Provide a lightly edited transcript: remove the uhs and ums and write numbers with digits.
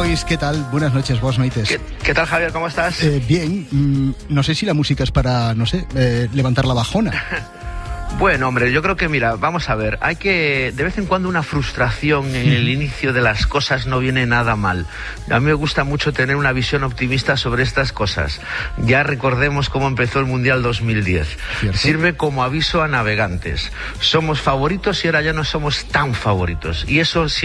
Boys, ¿qué tal? Buenas noches, Boss Mates. ¿Qué tal, Javier? ¿Cómo estás? Bien, no sé si la música es para, levantar la bajona. Bueno, hombre, yo creo que, mira, vamos a ver, hay que, de vez en cuando una frustración en el inicio de las cosas no viene nada mal. A mí me gusta mucho tener una visión optimista sobre estas cosas. Ya recordemos cómo empezó el Mundial 2010. ¿Cierto? Sirve como aviso a navegantes. Somos favoritos y ahora ya no somos tan favoritos. Y eso